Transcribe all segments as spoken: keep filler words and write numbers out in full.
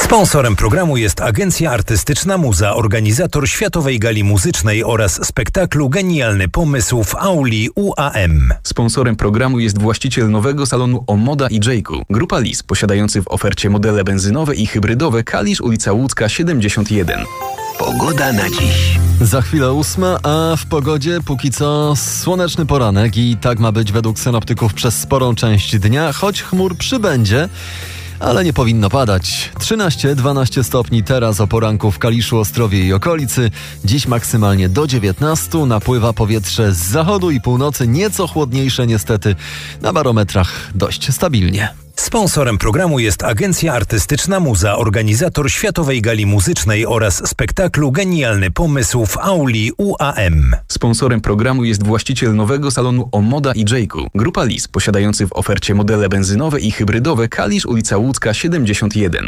Sponsorem programu jest Agencja Artystyczna Muza, organizator Światowej Gali Muzycznej oraz spektaklu Genialny Pomysł w auli U A M. Sponsorem programu jest właściciel nowego salonu Omoda i Jayku. Grupa Lis, posiadający w ofercie modele benzynowe i hybrydowe. Kalisz, ulica Łódzka siedemdziesiąt jeden. Pogoda na dziś. Za chwilę ósma, a w pogodzie póki co słoneczny poranek i tak ma być według synoptyków przez sporą część dnia, choć chmur przybędzie, ale nie powinno padać. trzynaście dwanaście stopni teraz o poranku w Kaliszu, Ostrowie i okolicy. Dziś maksymalnie do dziewiętnastu. Napływa powietrze z zachodu i północy, nieco chłodniejsze niestety. Na barometrach dość stabilnie. Sponsorem programu jest Agencja Artystyczna Muza, organizator Światowej Gali Muzycznej oraz spektaklu Genialny Pomysł w auli U A M. Sponsorem programu jest właściciel nowego salonu Omoda i Jayku. Grupa Lis, posiadający w ofercie modele benzynowe i hybrydowe. Kalisz, ulica Łódzka siedemdziesiąt jeden.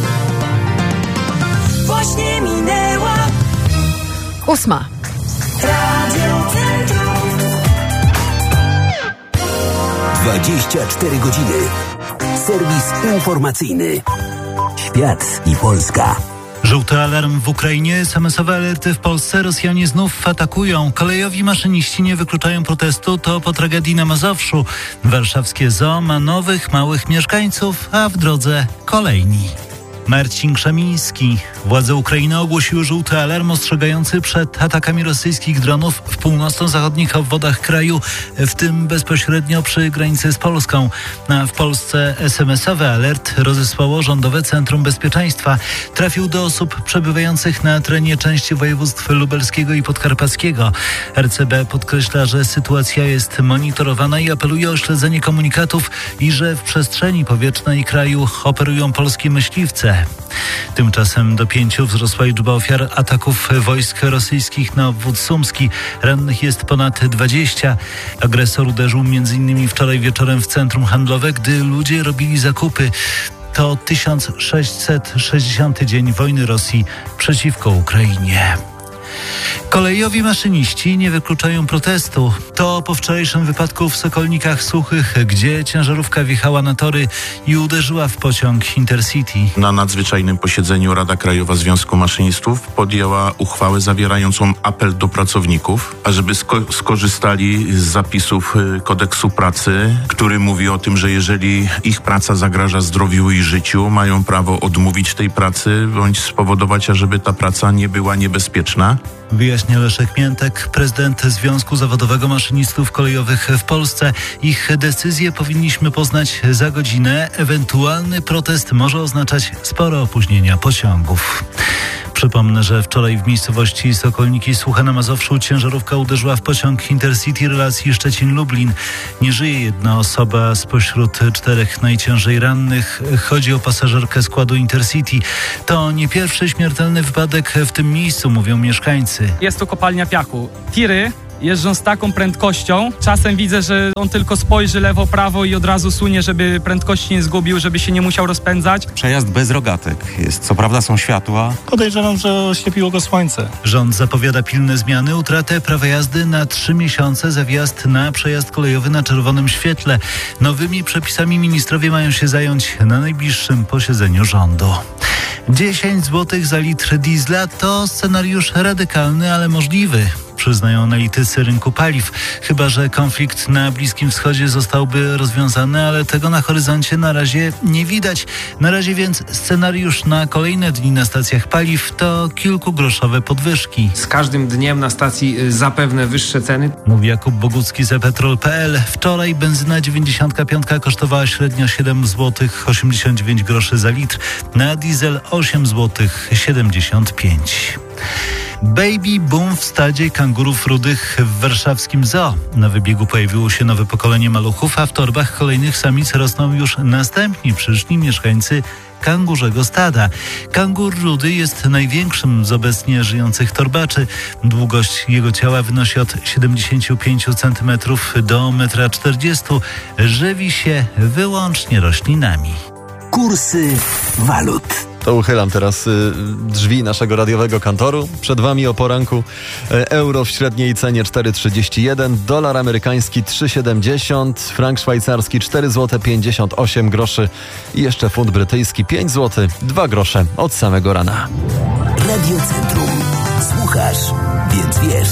Właśnie minęła ósma. Radio Centrum. dwadzieścia cztery godziny. Serwis informacyjny. Świat i Polska. Żółty alarm w Ukrainie, es em esowe alerty w Polsce. Rosjanie znów atakują. Kolejowi maszyniści nie wykluczają protestu. To po tragedii na Mazowszu. Warszawskie zoo ma nowych, małych mieszkańców, a w drodze kolejni. Marcin Krzemiński. Władze Ukrainy ogłosiły żółty alarm ostrzegający przed atakami rosyjskich dronów w północno-zachodnich obwodach kraju, w tym bezpośrednio przy granicy z Polską. A w Polsce es em esowy alert rozesłało Rządowe Centrum Bezpieczeństwa. Trafił do osób przebywających na terenie części województw lubelskiego i podkarpackiego. er ce be podkreśla, że sytuacja jest monitorowana i apeluje o śledzenie komunikatów i że w przestrzeni powietrznej kraju operują polskie myśliwce. Tymczasem do pięciu wzrosła liczba ofiar ataków wojsk rosyjskich na obwód sumski. Rannych jest ponad dwadzieścia. Agresor uderzył między innymi wczoraj wieczorem w centrum handlowe, gdy ludzie robili zakupy. To tysiąc sześćset sześćdziesiąty dzień wojny Rosji przeciwko Ukrainie. Kolejowi maszyniści nie wykluczają protestu. To po wczorajszym wypadku w Sokolnikach Suchych, gdzie ciężarówka wjechała na tory i uderzyła w pociąg Intercity. Na nadzwyczajnym posiedzeniu Rada Krajowa Związku Maszynistów podjęła uchwałę zawierającą apel do pracowników, ażeby sko- skorzystali z zapisów kodeksu pracy, który mówi o tym, że jeżeli ich praca zagraża zdrowiu i życiu, mają prawo odmówić tej pracy bądź spowodować, ażeby ta praca nie była niebezpieczna. Wyjaśnia Leszek Miętek, prezydent Związku Zawodowego Maszynistów Kolejowych w Polsce. Ich decyzję powinniśmy poznać za godzinę. Ewentualny protest może oznaczać spore opóźnienia pociągów. Przypomnę, że wczoraj w miejscowości Sokolniki Suche na Mazowszu ciężarówka uderzyła w pociąg Intercity relacji Szczecin-Lublin. Nie żyje jedna osoba spośród czterech najciężej rannych. Chodzi o pasażerkę składu Intercity. To nie pierwszy śmiertelny wypadek w tym miejscu, mówią mieszkańcy. Jest to kopalnia piachu. Tiry jeżdżą z taką prędkością. Czasem widzę, że on tylko spojrzy lewo, prawo i od razu sunie, żeby prędkości nie zgubił, żeby się nie musiał rozpędzać. Przejazd bez rogatek jest. Co prawda są światła. Podejrzewam, że oślepiło go słońce. Rząd zapowiada pilne zmiany, utratę prawa jazdy na trzy miesiące za wjazd na przejazd kolejowy na czerwonym świetle. Nowymi przepisami ministrowie mają się zająć na najbliższym posiedzeniu rządu. dziesięć złotych za litr diesla to scenariusz radykalny, ale możliwy, przyznają analitycy rynku paliw. Chyba że konflikt na Bliskim Wschodzie zostałby rozwiązany, ale tego na horyzoncie na razie nie widać. Na razie więc scenariusz na kolejne dni na stacjach paliw to kilkugroszowe podwyżki. Z każdym dniem na stacji zapewne wyższe ceny. Mówi Jakub Bogucki z ePetrol kropka pe el. Wczoraj benzyna dziewięćdziesiąt pięć kosztowała średnio siedem złotych osiemdziesiąt dziewięć groszy za litr. Na diesel osiem złotych siedemdziesiąt pięć. Baby boom w stadzie kangurów rudych w warszawskim zoo. Na wybiegu pojawiło się nowe pokolenie maluchów, a w torbach kolejnych samic rosną już następni przyszli mieszkańcy kangurzego stada. Kangur rudy jest największym z obecnie żyjących torbaczy. Długość jego ciała wynosi od siedemdziesiąt pięć centymetrów do jeden czterdzieści metrów. Żywi się wyłącznie roślinami. Kursy walut. To uchylam teraz y, drzwi naszego radiowego kantoru. Przed wami o poranku y, euro w średniej cenie cztery trzydzieści jeden, dolar amerykański trzy siedemdziesiąt, frank szwajcarski cztery złote pięćdziesiąt osiem groszy i jeszcze funt brytyjski pięć złotych dwa grosze od samego rana. Radio Centrum. Słuchasz, więc wiesz.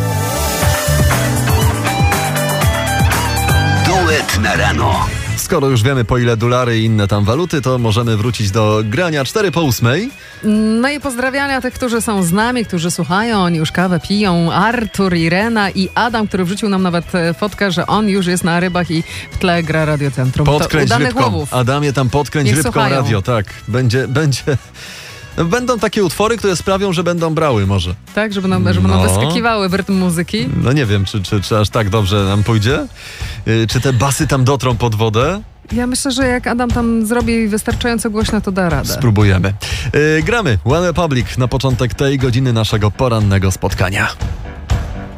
Duet na rano. Skoro już wiemy, po ile dolary i inne tam waluty, to możemy wrócić do grania cztery po ósmej. No i pozdrawiania tych, którzy są z nami, którzy słuchają, oni już kawę piją. Artur, Irena i Adam, który wrzucił nam nawet fotkę, że on już jest na rybach i w tle gra Radio Centrum. Podkręć to rybką. Łowów. Adamie, tam podkręć Niech rybką słuchają. radio, tak. Będzie, będzie... Będą takie utwory, które sprawią, że będą brały może. Tak, żeby nam, żeby No. nam wyskakiwały w rytm muzyki. No nie wiem, czy, czy, czy aż tak dobrze nam pójdzie. Yy, czy te basy tam dotrą pod wodę? Ja myślę, że jak Adam tam zrobi wystarczająco głośno, to da radę. Spróbujemy. Yy, gramy One Republic na początek tej godziny naszego porannego spotkania.